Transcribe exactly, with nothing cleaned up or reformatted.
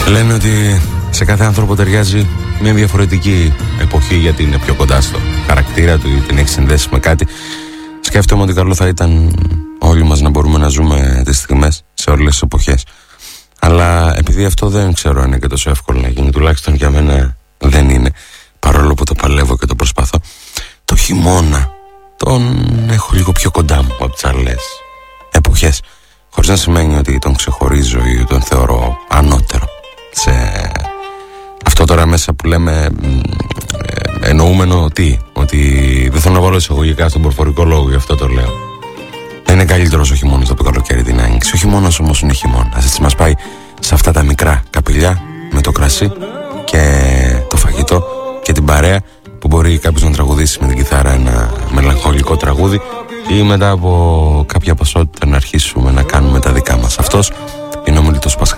Λένε ότι σε κάθε άνθρωπο ταιριάζει μια διαφορετική εποχή, γιατί είναι πιο κοντά στο χαρακτήρα του ή την έχει συνδέσει με κάτι. Σκέφτομαι ότι καλό θα ήταν όλοι μας να μπορούμε να ζούμε τις στιγμές σε όλες τις εποχές. Αλλά επειδή αυτό δεν ξέρω αν είναι και τόσο εύκολο να γίνει, τουλάχιστον για μένα δεν είναι, παρόλο που το παλεύω και το προσπαθώ, το χειμώνα τον έχω λίγο πιο κοντά μου από τις άλλες εποχές, χωρίς να σημαίνει ότι τον ξεχωρίζω ή τον θεωρώ ανώτερο. Σε αυτό τώρα μέσα που λέμε ε, εννοούμενο τι, ότι δεν θέλω να βάλω εισαγωγικά στον προφορικό λόγο, γι' αυτό το λέω. Δεν είναι καλύτερος ο χειμώνας από το καλοκαίρι την άνοιξη. Ο χειμώνας όμως είναι χειμώνας. Έτσι μας πάει σε αυτά τα μικρά καπηλιά με το κρασί και το φαγητό και την παρέα, που μπορεί κάποιος να τραγουδήσει με την κιθάρα ένα μελαγχολικό τραγούδι ή μετά από κάποια ποσότητα να αρχίσουμε να κάνουμε τα δικά μας. Αυτός είναι ο Μελίτος Πασχαλάκης.